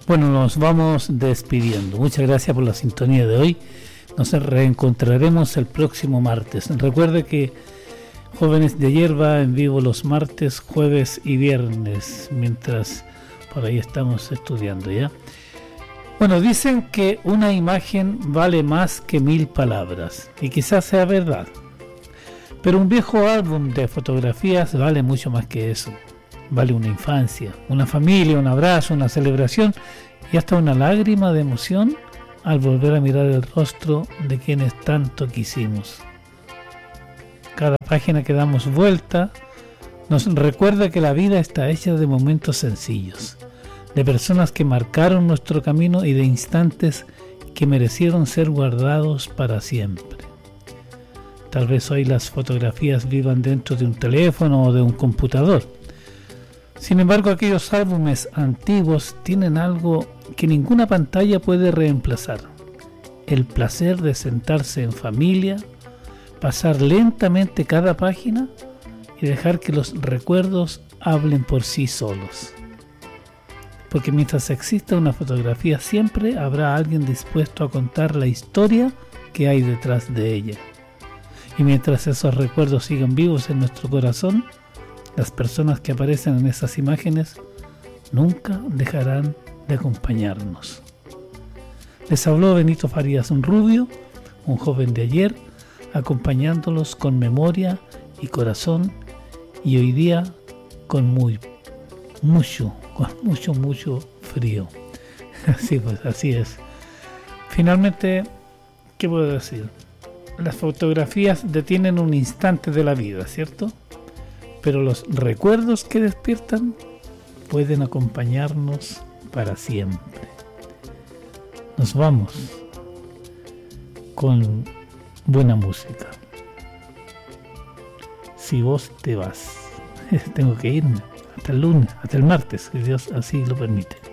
Bueno, nos vamos despidiendo. Muchas gracias por la sintonía de hoy. Nos reencontraremos el próximo martes. Recuerde que Jóvenes de Ayer va en vivo los martes, jueves y viernes, mientras por ahí estamos estudiando, ¿ya? Bueno, dicen que una imagen vale más que 1000 palabras, y quizás sea verdad. Pero un viejo álbum de fotografías vale mucho más que eso. Vale una infancia, una familia, un abrazo, una celebración y hasta una lágrima de emoción al volver a mirar el rostro de quienes tanto quisimos. Cada página que damos vuelta nos recuerda que la vida está hecha de momentos sencillos, de personas que marcaron nuestro camino y de instantes que merecieron ser guardados para siempre. Tal vez hoy las fotografías vivan dentro de un teléfono o de un computador. Sin embargo, aquellos álbumes antiguos tienen algo que ninguna pantalla puede reemplazar: el placer de sentarse en familia, pasar lentamente cada página y dejar que los recuerdos hablen por sí solos. Porque mientras exista una fotografía, siempre habrá alguien dispuesto a contar la historia que hay detrás de ella. Y mientras esos recuerdos sigan vivos en nuestro corazón, las personas que aparecen en esas imágenes nunca dejarán de acompañarnos. Les habló Benito Farías Rubio, un joven de ayer, acompañándolos con memoria y corazón, y hoy día con mucho frío. Así pues, así es. Finalmente, ¿qué puedo decir? Las fotografías detienen un instante de la vida, ¿cierto? Pero los recuerdos que despiertan pueden acompañarnos para siempre. Nos vamos con buena música. Si vos te vas, tengo que irme hasta el lunes, hasta el martes, si Dios así lo permite.